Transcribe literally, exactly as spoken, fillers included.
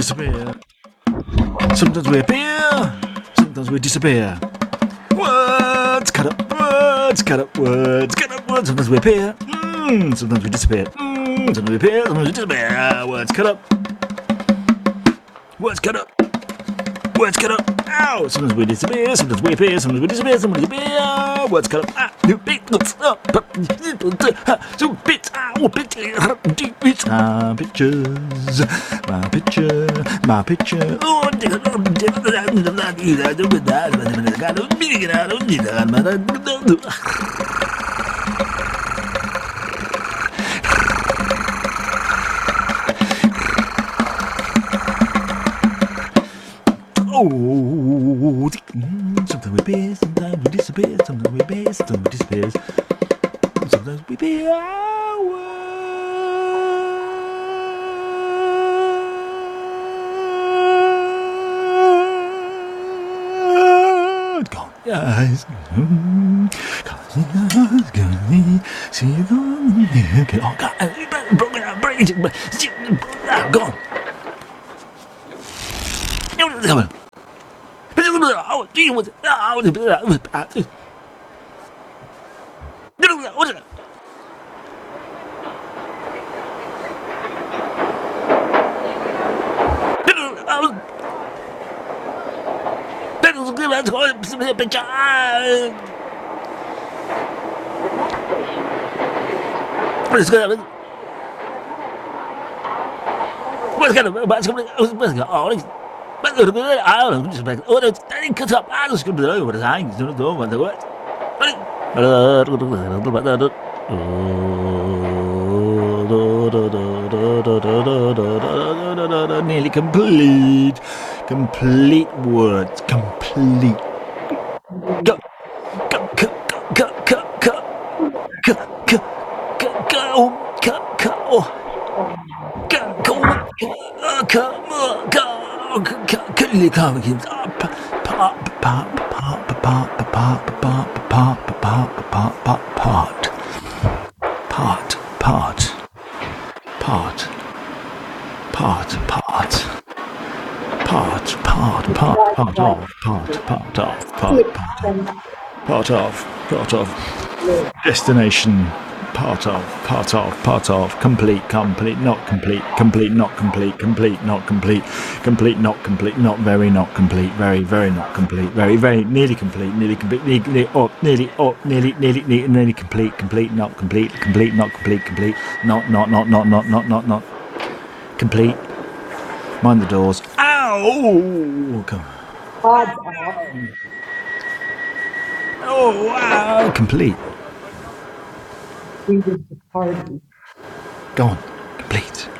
disappear. Sometimes we appear, sometimes we disappear. Words cut up, words cut up, words cut up, words. Sometimes we appear, mm, sometimes we disappear. Mm, sometimes we appear, sometimes we disappear. Words cut up, words cut up, words cut up. Ow! Sometimes we disappear, sometimes we appear, sometimes we disappear, sometimes we disappear. Words cut up. Ah, new bit looks up. So bits, ow, bits, bits. My pictures, my picture, my picture. Oh, oh, sometimes we appear, sometimes we disappear, sometimes we appear, sometimes we disappear, sometimes we appear. Gone, guys. See you gone. Okay, oh God, broken out, break it, gone. Come on. Oh, gee, what's it? Oh, what's it? What's it? What's going on? What's going on? What's going on? What's going on? But I don't know, just like, oh, that's cut up. I was going to do what I don't know what the what. Nearly complete, complete words, complete. Go, go, go, go, go, go, go, go, go, go, go, go, go, go, go, go. Couldn't come again. Part, part, part, part, part, part, part, part, part, part, part, part, part, part, part, part, part of, part, part of, part, part of, part of, destination. Part of, part of, part of, complete, complete, not complete, complete, not complete, complete, not complete, complete, not complete, not very, not complete, very, very not complete, very, very, nearly complete, nearly complete, nearly, oh, nearly, oh, nearly, nearly, nearly, nearly complete, complete, not complete, complete, not complete, complete, not, not, not, not, not, not, not, not, complete. Mind the doors. Ow! Come on. Oh, wow! Complete. We did the party. Go on, complete.